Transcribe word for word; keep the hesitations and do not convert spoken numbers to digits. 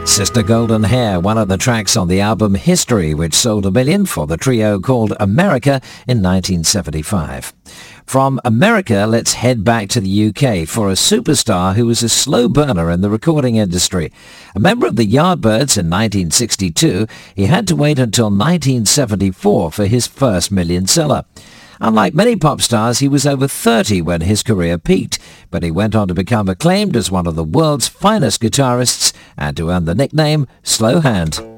Sister Golden Hair, one of the tracks on the album History, which sold a million for the trio called America in nineteen seventy-five. From America, let's head back to the U K for a superstar who was a slow burner in the recording industry. A member of the Yardbirds in nineteen sixty-two, he had to wait until nineteen seventy-four for his first million seller. Unlike many pop stars, he was over thirty when his career peaked, but he went on to become acclaimed as one of the world's finest guitarists and to earn the nickname Slow Hand.